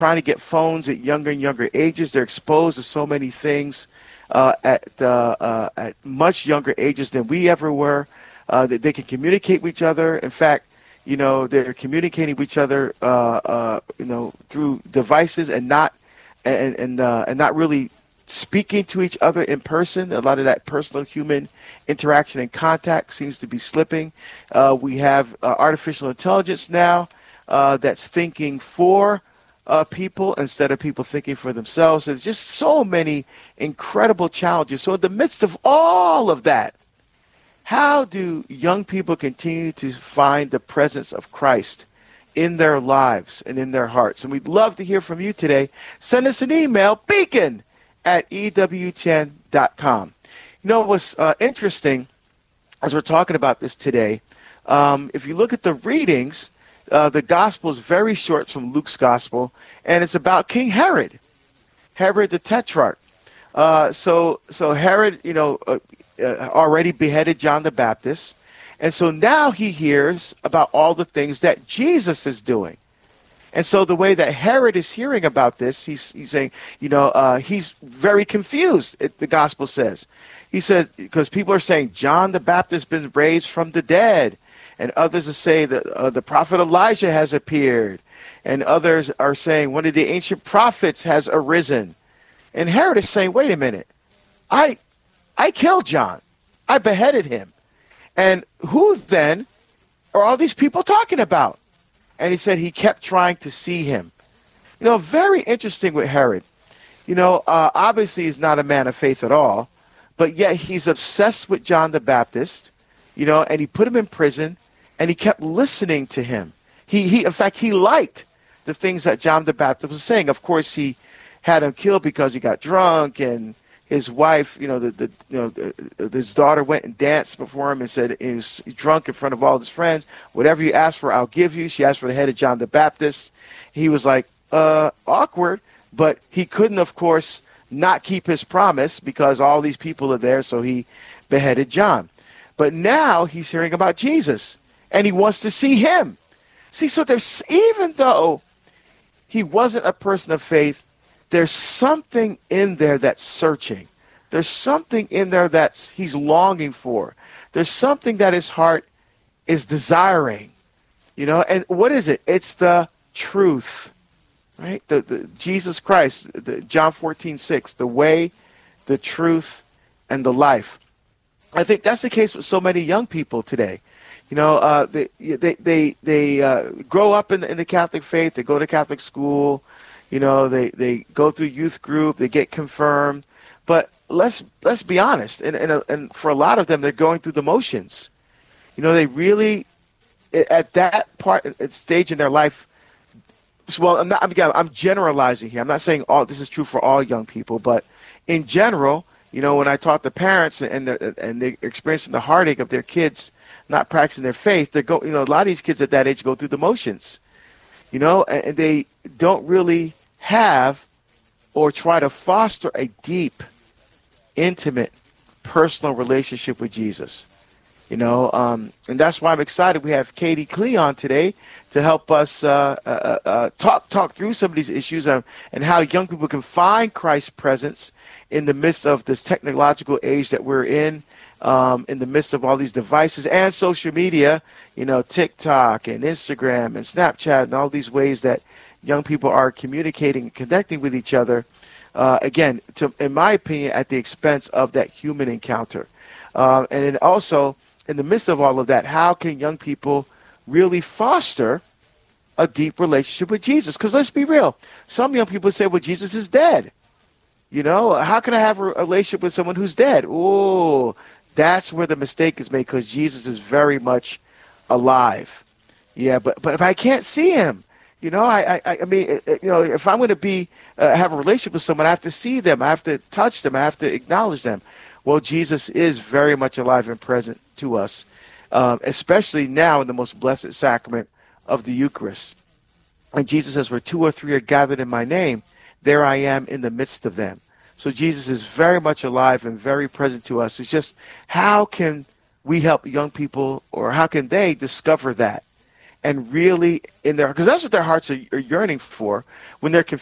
trying to get phones at younger and younger ages. They're exposed to so many things at much younger ages than we ever were. That they can communicate with each other. In fact, they're communicating with each other, through devices and not really speaking to each other in person. A lot of that personal human interaction and contact seems to be slipping. We have artificial intelligence now that's thinking for people instead of people thinking for themselves. There's just so many incredible challenges. So in the midst of all of that, how do young people continue to find the presence of Christ in their lives and in their hearts? And we'd love to hear from you today. Send us an email, beacon@ewtn.com. What's interesting as we're talking about this today, if you look at the readings, the gospel is very short from Luke's gospel, and it's about King Herod the Tetrarch. So Herod, already beheaded John the Baptist. And so now he hears about all the things that Jesus is doing. And so the way that Herod is hearing about this, he's saying, he's very confused, the gospel says. He says, because people are saying John the Baptist has been raised from the dead. And others are saying that the prophet Elijah has appeared. And others are saying one of the ancient prophets has arisen. And Herod is saying, wait a minute, I killed John. I beheaded him. And who then are all these people talking about? And he said he kept trying to see him. Very interesting with Herod. Obviously he's not a man of faith at all, but yet he's obsessed with John the Baptist, and he put him in prison, and he kept listening to him. In fact, he liked the things that John the Baptist was saying. Of course, he had him killed because he got drunk, and his wife, his daughter went and danced before him and said he was drunk in front of all his friends. Whatever you ask for, I'll give you. She asked for the head of John the Baptist. He was like, awkward, but he couldn't, of course, not keep his promise because all these people are there, so he beheaded John. But now he's hearing about Jesus, and he wants to see him. See, so there's, even though he wasn't a person of faith, there's something in there that's searching. There's something in there that's he's longing for. There's something that his heart is desiring, and what is it? It's the truth, right? The Jesus Christ, John 14:6, the way, the truth, and the life. I think that's the case with so many young people today. They grow up in the Catholic faith. They go to Catholic school. They go through youth group, they get confirmed, but let's be honest. And for a lot of them, they're going through the motions. They really, at that stage in their life. Well, I'm generalizing here. I'm not saying this is true for all young people, but in general, when I talk to parents and they're experiencing the heartache of their kids not practicing their faith, a lot of these kids at that age go through the motions. And they don't really have or try to foster a deep, intimate, personal relationship with Jesus. And that's why I'm excited. We have Katie Klee on today to help us talk through some of these issues and how young people can find Christ's presence in the midst of this technological age that we're in the midst of all these devices and social media, TikTok and Instagram and Snapchat and all ththese ways that young people are communicating and connecting with each other, again, in my opinion, at the expense of that human encounter. And then also, in the midst of all of that, how can young people really foster a deep relationship with Jesus? Because let's be real. Some young people say, well, Jesus is dead. How can I have a relationship with someone who's dead? Oh, that's where the mistake is made, because Jesus is very much alive. Yeah, but if I can't see him, if I'm going to have a relationship with someone, I have to see them. I have to touch them. I have to acknowledge them. Well, Jesus is very much alive and present to us, especially now in the most blessed sacrament of the Eucharist. And Jesus says, where 2 or 3 are gathered in my name, there I am in the midst of them. So Jesus is very much alive and very present to us. It's just, how can we help young people, or how can they discover that and really in their, because that's what their hearts are yearning for when they're